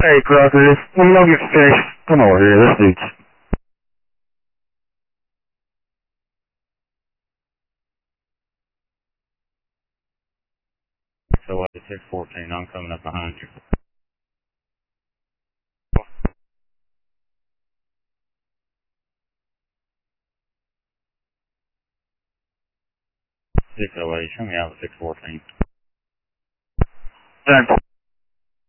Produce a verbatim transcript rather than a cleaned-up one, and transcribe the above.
Hey, Crocker, when you don't get finished, come over here, this dude's. So uh, six fourteen, I'm coming up behind you. six oh eight, show me out with six fourteen. Thanks.